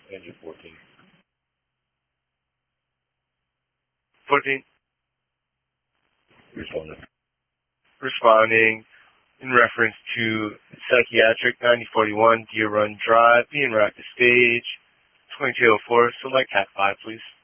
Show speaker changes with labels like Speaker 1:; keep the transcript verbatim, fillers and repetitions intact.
Speaker 1: Engine fourteen.
Speaker 2: fourteen.
Speaker 1: Responding.
Speaker 2: Responding in reference to Psychiatric ninety forty-one Deer Run Drive, being racked to stage twenty-two oh four, select Cat five, please.